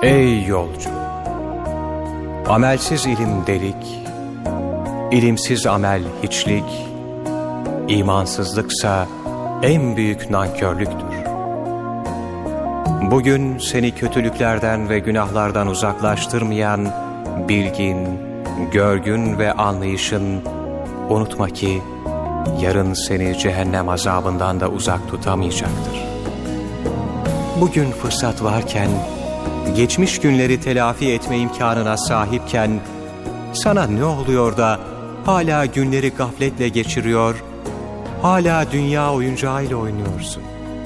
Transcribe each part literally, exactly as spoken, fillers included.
Ey yolcu! Amelsiz ilim delik, ilimsiz amel hiçlik, imansızlıksa en büyük nankörlüktür. Bugün seni kötülüklerden ve günahlardan uzaklaştırmayan bilgin, görgün ve anlayışın, unutma ki yarın seni cehennem azabından da uzak tutamayacaktır. Bugün fırsat varken, geçmiş günleri telafi etme imkanına sahipken, sana ne oluyor da hala günleri gafletle geçiriyor, hala dünya oyuncağıyla oynuyorsun?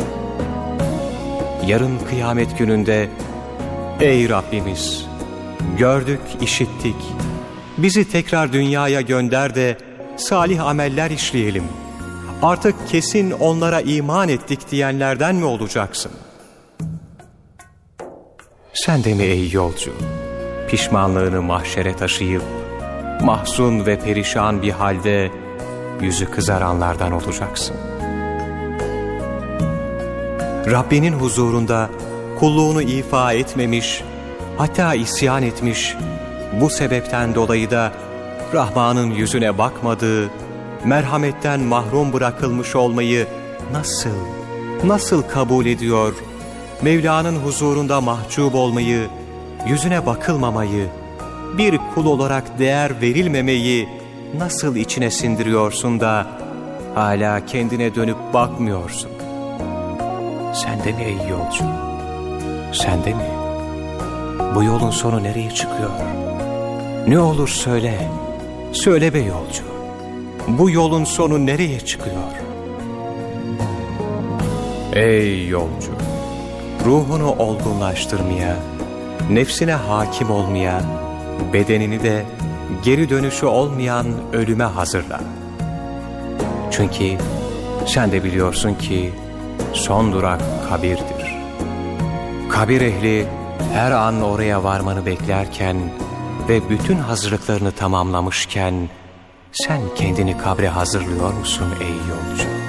Yarın kıyamet gününde, ey Rabbimiz, gördük, işittik, bizi tekrar dünyaya gönder de salih ameller işleyelim, artık kesin onlara iman ettik diyenlerden mi olacaksın? Sen de mi ey yolcu, pişmanlığını mahşere taşıyıp, mahzun ve perişan bir halde yüzü kızaranlardan olacaksın? Rabbinin huzurunda kulluğunu ifa etmemiş, hatta isyan etmiş, bu sebepten dolayı da Rahman'ın yüzüne bakmadığı, merhametten mahrum bırakılmış olmayı nasıl, nasıl kabul ediyor, Mevla'nın huzurunda mahcup olmayı, yüzüne bakılmamayı, bir kul olarak değer verilmemeyi nasıl içine sindiriyorsun da hala kendine dönüp bakmıyorsun? Sen de mi ey yolcu? Sen de mi? Bu yolun sonu nereye çıkıyor? Ne olur söyle, söyle be yolcu. Bu yolun sonu nereye çıkıyor? Ey yolcu! Ruhunu olgunlaştırmaya, nefsine hakim olmaya, bedenini de geri dönüşü olmayan ölüme hazırla. Çünkü sen de biliyorsun ki son durak kabirdir. Kabir ehli her an oraya varmanı beklerken ve bütün hazırlıklarını tamamlamışken sen kendini kabre hazırlıyor musun ey yolcu?